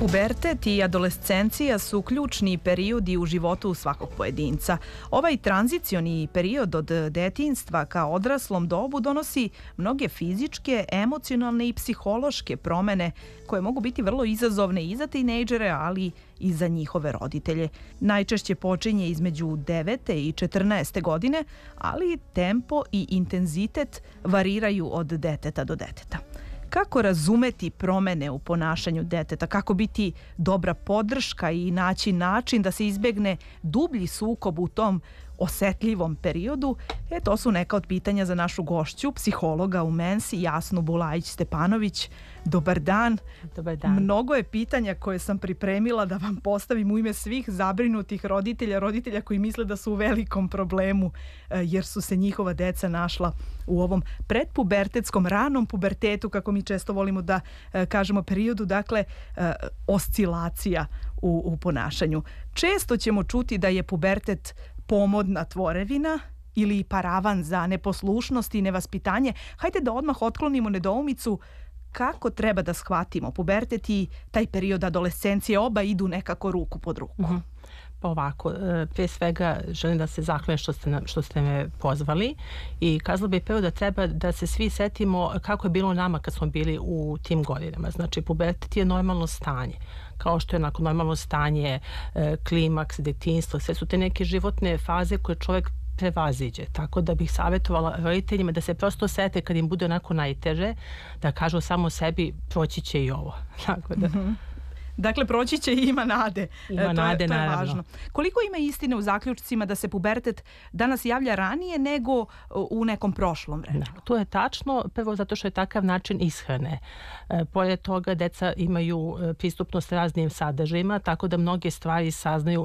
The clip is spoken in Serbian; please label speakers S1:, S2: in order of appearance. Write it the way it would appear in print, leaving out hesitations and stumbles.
S1: Pubertet i adolescencija su ključni periodi u životu svakog pojedinca. Ovaj tranzicioni period od detinjstva ka odraslom dobu donosi mnoge fizičke, emocionalne i psihološke promene koje mogu biti vrlo izazovne i za tinejdžere, ali i za njihove roditelje. Najčešće počinje između 9. i 14. godine, ali tempo i intenzitet variraju od deteta do deteta. Kako razumeti promene u ponašanju deteta, kako biti dobra podrška i naći način da se izbegne dublji sukob u tom osetljivom periodu, to su neka od pitanja za našu gošću, psihologa u Mensi, Jasnu Bulajić-Stepanović. Dobar dan.
S2: Dobar dan.
S1: Mnogo je pitanja koje sam pripremila da vam postavim u ime svih zabrinutih roditelja koji misle da su u velikom problemu jer su se njihova deca našla u ovom predpubertetskom, ranom pubertetu, kako mi često volimo da kažemo, periodu, dakle, oscilacija u ponašanju. Često ćemo čuti da je pubertet pomodna tvorevina ili paravan za neposlušnost i nevaspitanje. Hajde da odmah otklonimo nedoumicu kako treba da shvatimo pubertet i taj period adolescencije. Oba idu nekako ruku pod ruku.
S2: Pa ovako, prije svega želim da se zahvalim što ste me pozvali i kazala bih prvo da treba da se svi setimo kako je bilo nama kad smo bili u tim godinama. Znači, pubertet je normalno stanje. Kao što je normalno stanje, klimaks, detinjstvo, sve su te neke životne faze koje čovjek prevaziđe. Tako da bih savjetovala roditeljima da se prosto sete kad im bude onako najteže, da kažu samo sebi proći će i ovo. Tako da...
S1: Dakle, proći će i ima nade.
S2: Ima nade,
S1: to je
S2: naravno.
S1: važno. Koliko ima istine u zaključcima da se pubertet danas javlja ranije nego u nekom prošlom vremenu?
S2: Da, to je tačno, prvo zato što je takav način ishrane. Pored toga, deca imaju pristupnost raznim sadržajima, tako da mnoge stvari saznaju